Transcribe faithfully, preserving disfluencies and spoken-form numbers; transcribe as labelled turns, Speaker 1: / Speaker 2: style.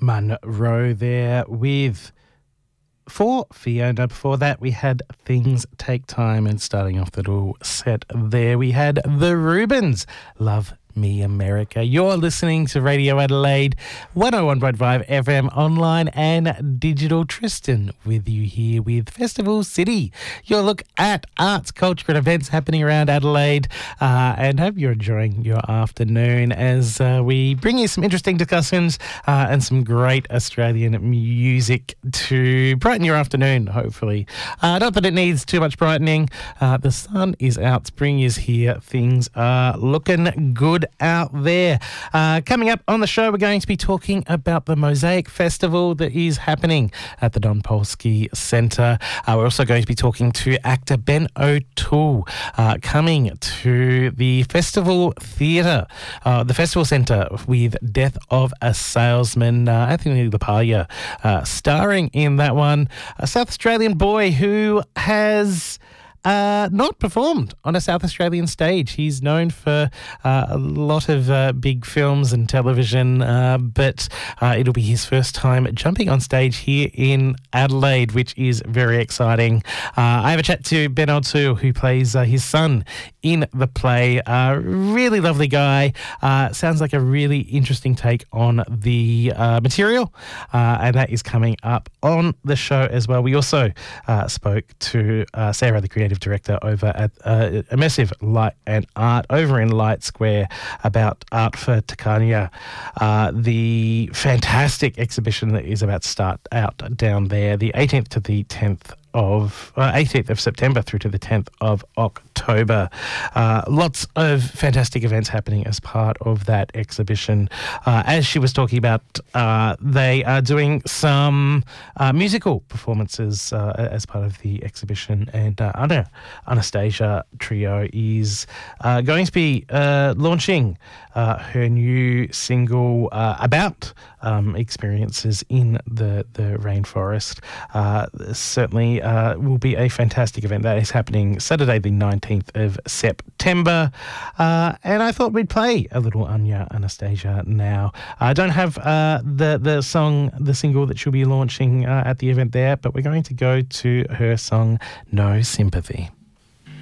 Speaker 1: Monroe there with For Fiona. Before that, we had Things Take Time, and starting off the little set there, we had The Rubens, Love Me America. You're listening to Radio Adelaide, one oh one point five F M, online and digital. Tristan with you here with Festival City, your look at arts, culture and events happening around Adelaide, uh, and hope you're enjoying your afternoon as uh, we bring you some interesting discussions uh, and some great Australian music to brighten your afternoon, hopefully. Uh, not that it needs too much brightening. Uh, the sun is out, spring is here, things are looking good out there. Uh, coming up on the show, we're going to be talking about the Mosaic Festival that is happening at the Don Polsky Centre. Uh, we're also going to be talking to actor Ben O'Toole, uh, coming to the Festival Theatre, uh, the Festival Centre with Death of a Salesman. Uh, Anthony LaPaglia uh, starring in that one. A South Australian boy who has Uh, not performed on a South Australian stage. He's known for uh, a lot of uh, big films and television, uh, but uh, it'll be his first time jumping on stage here in Adelaide, which is very exciting. Uh, I have a chat to Ben O'Toole, who plays uh, his son in the play. Uh, really lovely guy. Uh, sounds like a really interesting take on the uh, material, uh, and that is coming up on the show as well. We also uh, spoke to uh, Sarah, the creative director over at uh, Immersive Light and Art over in Light Square, about Art for Takania, uh, the fantastic exhibition that is about to start out down there, the eighteenth to the tenth of uh, eighteenth of September through to the tenth of October. Uh, lots of fantastic events happening as part of that exhibition. Uh, as she was talking about, uh, they are doing some uh, musical performances uh, as part of the exhibition, and uh, Anna, Anastasia Trio is uh, going to be uh, launching uh, her new single uh, about um, experiences in the, the rainforest. Uh, certainly Uh, will be a fantastic event that is happening Saturday the nineteenth of September, uh, and I thought we'd play a little Anya Anastasia now. I don't have uh, the, the song, the single that she'll be launching uh, at the event there, but we're going to go to her song No Sympathy.